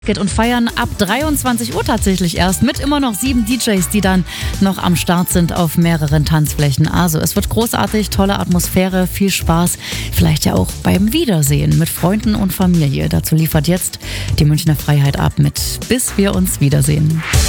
Und feiern ab 23 Uhr tatsächlich erst mit immer noch 7 DJs, die dann noch am Start sind auf mehreren Tanzflächen. Also es wird großartig, tolle Atmosphäre, viel Spaß, vielleicht ja auch beim Wiedersehen mit Freunden und Familie. Dazu liefert jetzt die Münchner Freiheit ab mit Bis wir uns wiedersehen.